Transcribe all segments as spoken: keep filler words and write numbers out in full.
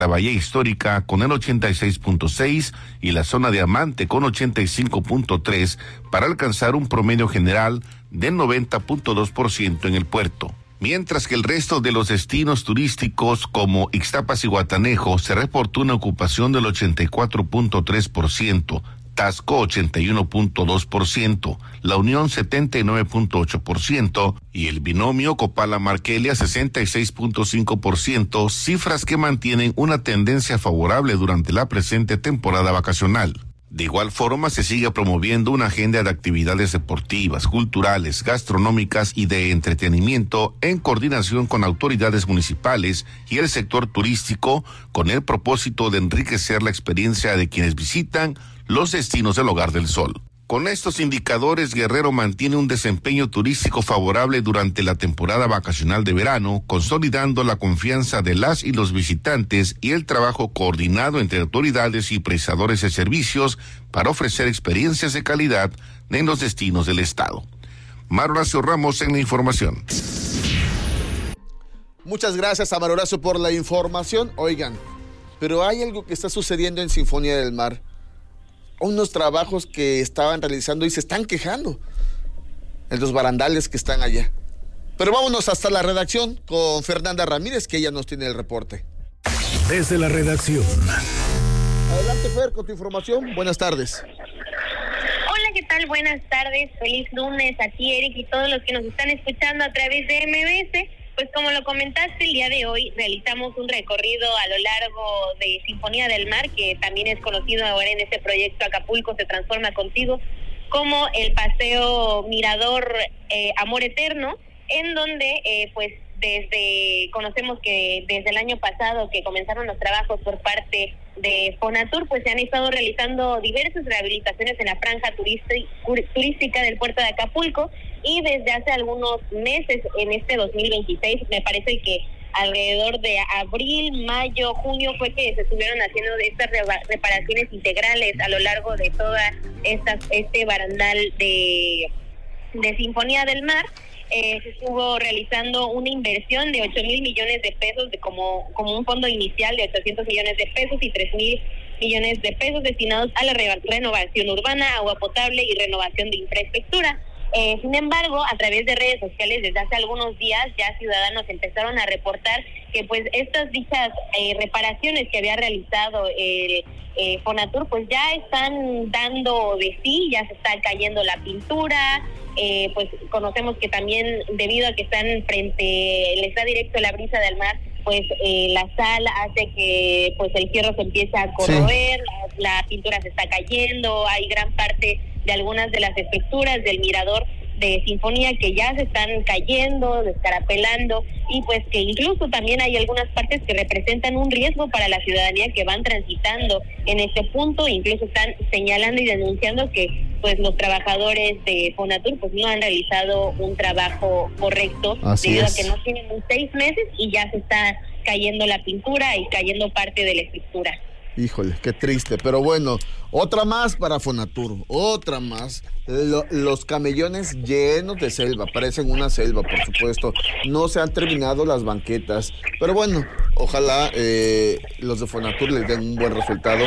La Bahía Histórica con el ochenta y seis punto seis y la zona Diamante con ochenta y cinco punto tres para alcanzar un promedio general del noventa punto dos por ciento en el puerto. Mientras que el resto de los destinos turísticos como Ixtapas y Guatanejo se reportó una ocupación del ochenta y cuatro punto tres por ciento, Tasco ochenta y uno punto dos por ciento, La Unión setenta y nueve punto ocho por ciento y el binomio Copala-Marquelia sesenta y seis punto cinco por ciento, cifras que mantienen una tendencia favorable durante la presente temporada vacacional. De igual forma, se sigue promoviendo una agenda de actividades deportivas, culturales, gastronómicas y de entretenimiento en coordinación con autoridades municipales y el sector turístico con el propósito de enriquecer la experiencia de quienes visitan los destinos del Hogar del Sol. Con estos indicadores, Guerrero mantiene un desempeño turístico favorable durante la temporada vacacional de verano, consolidando la confianza de las y los visitantes y el trabajo coordinado entre autoridades y prestadores de servicios para ofrecer experiencias de calidad en los destinos del estado. Mar Horacio Ramos en la información. Muchas gracias a Mar Horacio por la información. Oigan, pero hay algo que está sucediendo en Sinfonía del Mar. Unos trabajos que estaban realizando y se están quejando en los barandales que están allá. Pero vámonos hasta la redacción con Fernanda Ramírez, que ella nos tiene el reporte. Desde la redacción. Adelante, Fer, con tu información. Buenas tardes. Hola, ¿qué tal? Buenas tardes. Feliz lunes a ti, Eric, y todos los que nos están escuchando a través de M B S. Pues como lo comentaste, el día de hoy realizamos un recorrido a lo largo de Sinfonía del Mar, que también es conocido ahora en este proyecto Acapulco se transforma contigo, como el paseo Mirador eh, Amor Eterno, en donde eh, pues desde conocemos que desde el año pasado que comenzaron los trabajos por parte de Fonatur, pues se han estado realizando diversas rehabilitaciones en la franja turística, turística del puerto de Acapulco, y desde hace algunos meses, en este dos mil veintiséis, me parece que alrededor de abril, mayo, junio, fue que se estuvieron haciendo de estas reparaciones integrales a lo largo de toda esta, este barandal de, de Sinfonía del Mar. Eh, se estuvo realizando una inversión de ocho mil millones de pesos, de como, como un fondo inicial de ochocientos millones de pesos y tres mil millones de pesos destinados a la re- renovación urbana, agua potable y renovación de infraestructura. Eh, sin embargo, a través de redes sociales desde hace algunos días ya ciudadanos empezaron a reportar que pues estas dichas eh, reparaciones que había realizado el eh, Fonatur pues ya están dando de sí, ya se está cayendo la pintura. Eh, pues conocemos que también debido a que están frente, les da directo la brisa del mar, pues eh, la sal hace que pues el fierro se empiece a corroer, sí. la, la pintura se está cayendo, hay gran parte de algunas de las estructuras del mirador de Sinfonía que ya se están cayendo, descarapelando, y pues que incluso también hay algunas partes que representan un riesgo para la ciudadanía que van transitando en este punto. Incluso están señalando y denunciando que pues los trabajadores de Fonatur pues no han realizado un trabajo correcto. Así debido es. A que no tienen seis meses y ya se está cayendo la pintura y cayendo parte de la estructura. Híjole, qué triste, pero bueno, otra más para Fonatur, otra más. Lo, los camellones llenos de selva, parecen una selva, por supuesto. No se han terminado las banquetas, pero bueno, ojalá eh, los de Fonatur les den un buen resultado.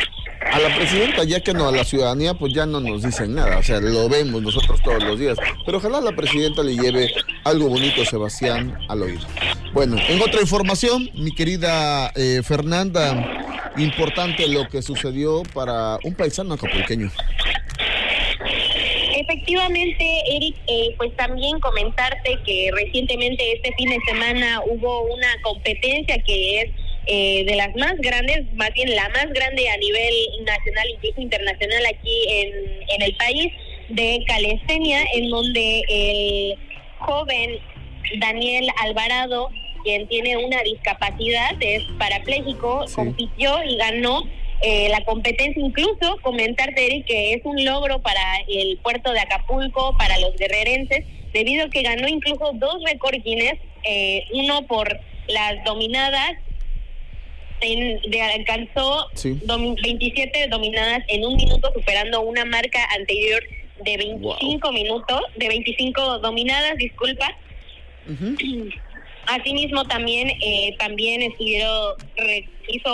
A la presidenta, ya que no, a la ciudadanía, pues ya no nos dicen nada, o sea, lo vemos nosotros todos los días, pero ojalá la presidenta le lleve algo bonito a Sebastián al oído. Bueno, en otra información, mi querida eh, Fernanda, importante lo que sucedió para un paisano acapulqueño. Efectivamente, Eric, eh, pues también comentarte que recientemente este fin de semana hubo una competencia que es eh, de las más grandes, más bien la más grande a nivel nacional, incluso internacional aquí en, en el país, de calistenia, en donde el joven Daniel Alvarado, quien tiene una discapacidad, es parapléjico, sí. compitió y ganó eh, la competencia. Incluso comentarte, Eric, que es un logro para el puerto de Acapulco, para los guerrerenses, debido a que ganó incluso dos récord Guinness, eh, uno por las dominadas, en, de, alcanzó sí. dom, veintisiete dominadas en un minuto, superando una marca anterior de veinticinco wow. minutos, de veinticinco dominadas, disculpa. Uh-huh. Asimismo, también, eh, también estuvieron, hizo